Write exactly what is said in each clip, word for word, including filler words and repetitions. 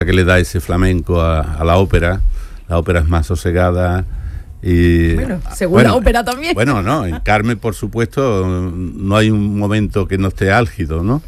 que le da ese flamenco a, a la ópera. La ópera es más sosegada y... Bueno, según bueno, la ópera también. Bueno, no, en Carmen, por supuesto, no hay un momento que no esté álgido, ¿no?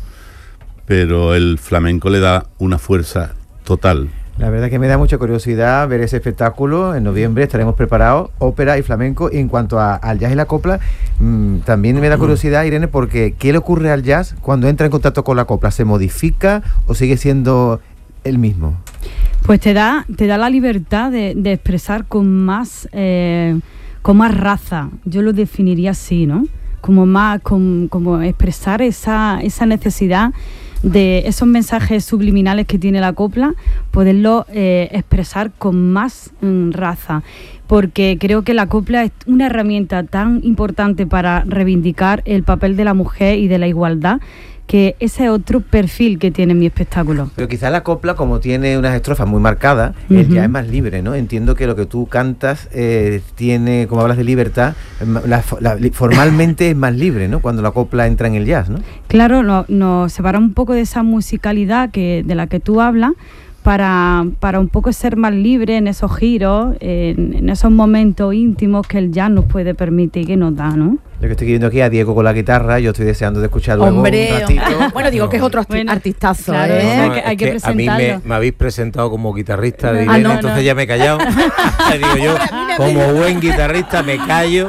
Pero el flamenco le da una fuerza total. La verdad que me da mucha curiosidad ver ese espectáculo. En noviembre estaremos preparados, ópera y flamenco. Y en cuanto a, al jazz y la copla, mmm, también me da curiosidad, Irene, porque ¿qué le ocurre al jazz cuando entra en contacto con la copla? ¿Se modifica o sigue siendo el mismo? Pues te da, te da la libertad de, de expresar con más, eh, con más raza. Yo lo definiría así, ¿no? Como más, con, como expresar esa, esa necesidad de esos mensajes subliminales que tiene la copla, poderlo eh, expresar con más mm, raza, porque creo que la copla es una herramienta tan importante para reivindicar el papel de la mujer y de la igualdad, que ese es otro perfil que tiene mi espectáculo. Pero quizás la copla, como tiene unas estrofas muy marcadas, uh-huh. él ya es más libre, ¿no? Entiendo que lo que tú cantas eh, tiene, como hablas de libertad, la, la, formalmente es más libre, ¿no? Cuando la copla entra en el jazz, ¿no? Claro, nos no, separa un poco de esa musicalidad que, de la que tú hablas, para, para un poco ser más libre en esos giros, en, en esos momentos íntimos que el jazz nos puede permitir, que nos da, ¿no? Yo que estoy viendo aquí a Diego con la guitarra, yo estoy deseando de escuchar luego Hombre, un ratito. Bueno, digo no. que es otro arti- bueno, artistazo, claro, ¿eh? hay que, hay que, que presentarlo. A mí me, me habéis presentado como guitarrista de Ah, Irene, no, entonces no. ya me he callado. Digo yo, como buen guitarrista me callo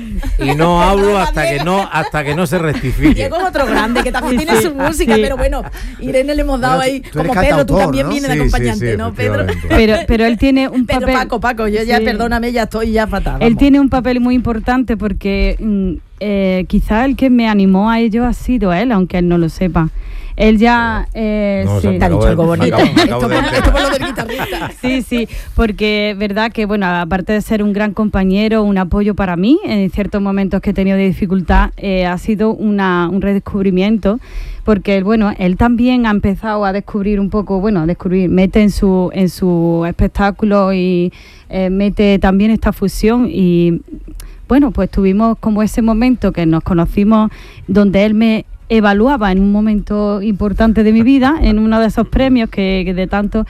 y no hablo hasta que no hasta que no se rectifique. Diego es otro grande que también Sí, tiene sí, su música, sí. pero bueno, Irene le hemos dado Bueno, ahí, tú- tú eres como Pedro, tú cantautor, también ¿no? vienes de Sí, acompañante, sí, sí, ¿no, Pedro? efectivamente. Pero, pero él tiene un Pedro papel... Paco, Paco, yo ya, Sí. perdóname, ya estoy ya fatal. Él vamos. tiene un papel muy importante porque mm, eh, quizá el que me animó a ello ha sido él, aunque él no lo sepa. Él ya... Eh, No, sí. se Te ha dicho algo Me bonito. acabo- me acabo Esto de por- enterar. esto por lo del guitarrista. Sí, sí, porque es verdad que, bueno, aparte de ser un gran compañero, un apoyo para mí, en ciertos momentos que he tenido de dificultad, eh, ha sido una, un redescubrimiento, porque, bueno, él también ha empezado a descubrir un poco, bueno, a descubrir, mete en su, en su espectáculo y eh, mete también esta fusión y, bueno, pues tuvimos como ese momento que nos conocimos, donde él me evaluaba en un momento importante de mi vida, en uno de esos premios que, que de tanto...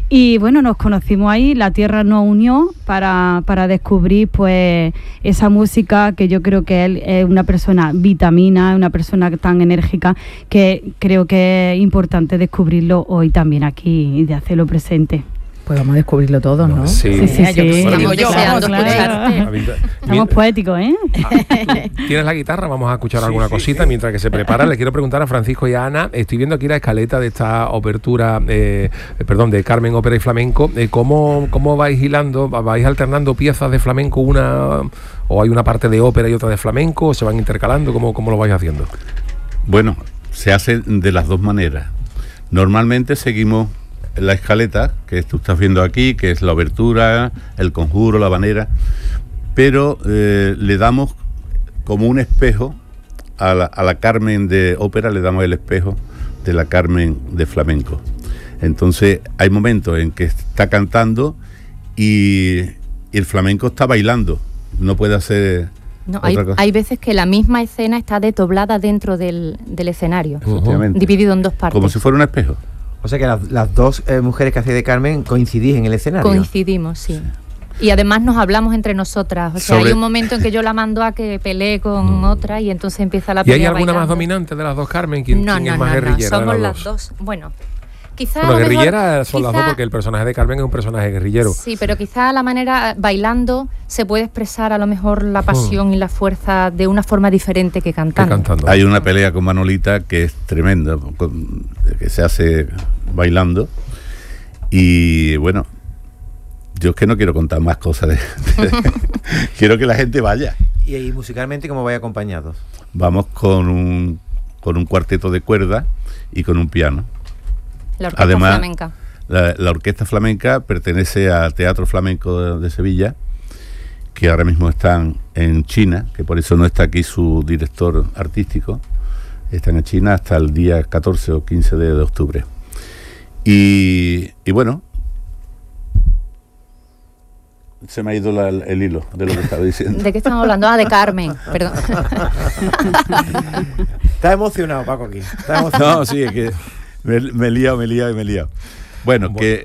Y bueno, nos conocimos ahí, la tierra nos unió para, para descubrir pues esa música que yo creo que él es una persona vitamina, una persona tan enérgica que creo que es importante descubrirlo hoy también aquí y de hacerlo presente. Pues vamos a descubrirlo todos, ¿no? Sí. Sí, sí, Eh, yo- sí. Digo Estamos yo, deseando vamos, escucharte. Estamos poéticos, ¿eh? ¿Tienes la guitarra? Vamos a escuchar Sí, alguna sí, cosita sí. mientras que se prepara. Le quiero preguntar a Francisco y a Ana. Estoy viendo aquí la escaleta de esta apertura, eh, perdón, de Carmen, ópera y flamenco. Eh, ¿cómo, ¿Cómo vais hilando? ¿Vais alternando piezas de flamenco una o hay una parte de ópera y otra de flamenco? ¿O se van intercalando? ¿Cómo, cómo lo vais haciendo? Bueno, se hace de las dos maneras. Normalmente seguimos la escaleta que tú estás viendo aquí, que es la obertura, el conjuro, la habanera, pero eh, le damos como un espejo a la, a la Carmen de ópera, le damos el espejo de la Carmen de flamenco. Entonces hay momentos en que está cantando y, y el flamenco está bailando, no puede hacer No, otra hay, cosa. hay veces que la misma escena está desdoblada dentro del, del escenario, Efectivamente. dividido en dos partes. Como si fuera un espejo. O sea que las, las dos eh, mujeres que hacéis de Carmen coincidís en el escenario. Coincidimos, sí. Y además nos hablamos entre nosotras. O sea, Sobre- hay un momento en que yo la mando a que pelee con otra y entonces empieza la ¿Y hay pelea alguna más bailando. dominante de las dos, Carmen? ¿Quién, No, quién no, es más no, no, guerrillera de somos las las dos? dos. Bueno, quizá Bueno, a lo mejor- guerrilleras son las dos quizá- porque el personaje de Carmen es un personaje guerrillero. Sí, pero quizá la manera, bailando, se puede expresar a lo mejor la pasión y la fuerza de una forma diferente que que cantando. cantando. Hay una pelea con Manolita que es tremenda, con- que se hace bailando. Y bueno, yo es que no quiero contar más cosas. De, de- quiero que la gente vaya. Y, y musicalmente, ¿cómo vais acompañados? Vamos con un, con un cuarteto de cuerda y con un piano. La orquesta Además, flamenca. La, la orquesta flamenca pertenece al Teatro Flamenco de, de Sevilla, que ahora mismo están en China, que por eso no está aquí su director artístico. Están en China hasta el día catorce o quince de, de octubre. Y, y bueno, se me ha ido la- el hilo de lo que estaba diciendo. ¿De qué estamos hablando? Ah, de Carmen, perdón. Está emocionado, Paco, aquí. Está emocionado. No, sí, es que me, me he liado, me he liado y me he liado. Bueno, Bueno. que